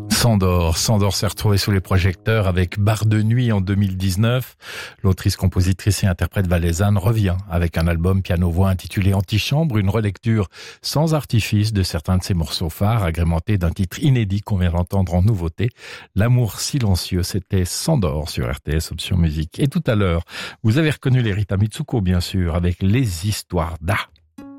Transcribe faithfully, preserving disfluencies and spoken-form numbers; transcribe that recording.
Sandor, Sandor s'est retrouvée sous les projecteurs avec Bar de nuit en deux mille dix-neuf. L'autrice, compositrice et interprète valaisanne revient avec un album piano-voix intitulé Antichambre, une relecture sans artifice de certains de ses morceaux phares, agrémenté d'un titre inédit qu'on vient d'entendre en nouveauté. L'amour silencieux, c'était Sandor sur R T S Option Musique. Et tout à l'heure, vous avez reconnu les Rita Mitsuko, bien sûr, avec Les Histoires d'A.